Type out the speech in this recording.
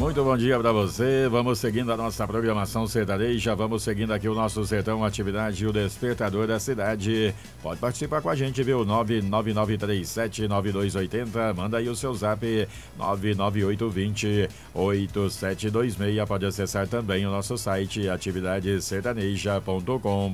Muito bom dia para você. Vamos seguindo a nossa programação sertaneja. Vamos seguindo aqui o nosso Sertão Atividade e o Despertador da Cidade. Pode participar com a gente, viu? 999379280. Manda aí o seu zap 998208726. Pode acessar também o nosso site atividadesertaneja.com.br.